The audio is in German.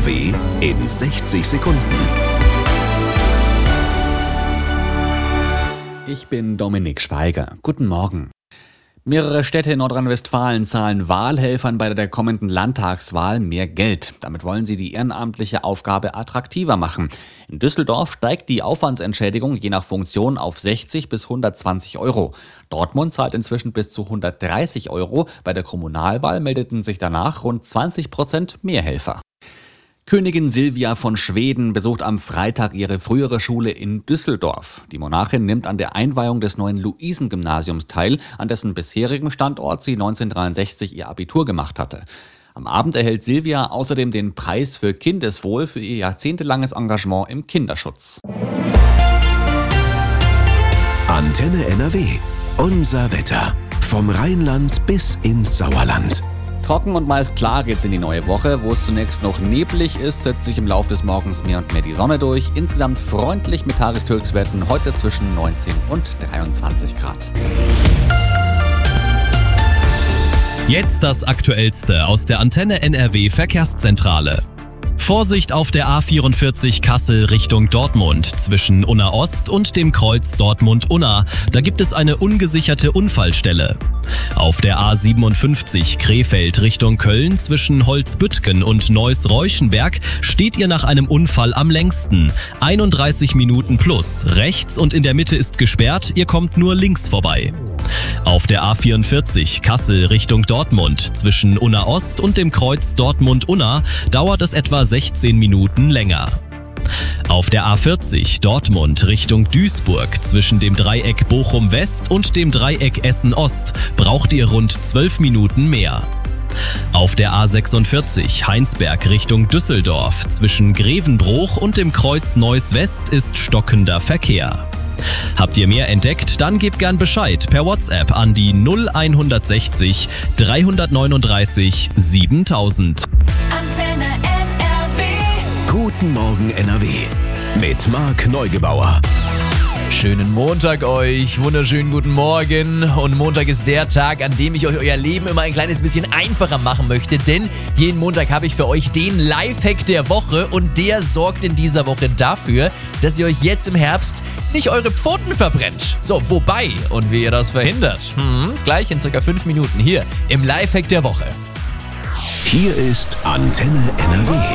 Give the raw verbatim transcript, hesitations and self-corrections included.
W in sechzig Sekunden. Ich bin Dominik Schweiger. Guten Morgen. Mehrere Städte in Nordrhein-Westfalen zahlen Wahlhelfern bei der kommenden Landtagswahl mehr Geld. Damit wollen sie die ehrenamtliche Aufgabe attraktiver machen. In Düsseldorf steigt die Aufwandsentschädigung je nach Funktion auf sechzig bis hundertzwanzig Euro. Dortmund zahlt inzwischen bis zu hundertdreißig Euro. Bei der Kommunalwahl meldeten sich danach rund zwanzig Prozent mehr Helfer. Königin Silvia von Schweden besucht am Freitag ihre frühere Schule in Düsseldorf. Die Monarchin nimmt an der Einweihung des neuen Luisengymnasiums teil, an dessen bisherigem Standort sie neunzehnhundertdreiundsechzig ihr Abitur gemacht hatte. Am Abend erhält Silvia außerdem den Preis für Kindeswohl für ihr jahrzehntelanges Engagement im Kinderschutz. Antenne N R W. Unser Wetter. Vom Rheinland bis ins Sauerland. Trocken und meist klar geht's in die neue Woche. Wo es zunächst noch neblig ist, setzt sich im Laufe des Morgens mehr und mehr die Sonne durch. Insgesamt freundlich mit Tageshöchstwerten heute zwischen neunzehn und dreiundzwanzig Grad. Jetzt das Aktuellste aus der Antenne N R W Verkehrszentrale. Vorsicht auf der A vierundvierzig Kassel Richtung Dortmund zwischen Unna Ost und dem Kreuz Dortmund-Unna. Da gibt es eine ungesicherte Unfallstelle. Auf der A siebenundfünfzig Krefeld Richtung Köln zwischen Holzbüttgen und Neuss-Reuschenberg steht ihr nach einem Unfall am längsten. einunddreißig Minuten plus. Rechts und in der Mitte ist gesperrt, ihr kommt nur links vorbei. Auf der A vierundvierzig Kassel Richtung Dortmund zwischen Unna Ost und dem Kreuz Dortmund-Unna dauert es etwa sechzehn Minuten länger. Auf der A vierzig Dortmund Richtung Duisburg zwischen dem Dreieck Bochum-West und dem Dreieck Essen-Ost braucht ihr rund zwölf Minuten mehr. Auf der A sechsundvierzig Heinsberg Richtung Düsseldorf zwischen Grevenbruch und dem Kreuz Neuss-West ist stockender Verkehr. Habt ihr mehr entdeckt? Dann gebt gern Bescheid per WhatsApp an die null hundertsechzig dreihundertneununddreißig siebentausend. Antenne N R W. Guten Morgen N R W. Mit Marc Neugebauer. Schönen Montag euch, wunderschönen guten Morgen. Und Montag ist der Tag, an dem ich euch euer Leben immer ein kleines bisschen einfacher machen möchte, denn jeden Montag habe ich für euch den Lifehack der Woche und der sorgt in dieser Woche dafür, dass ihr euch jetzt im Herbst nicht eure Pfoten verbrennt. So, wobei und wie ihr das verhindert? Hm, gleich in circa fünf Minuten hier im Lifehack der Woche. Hier ist Antenne N R W.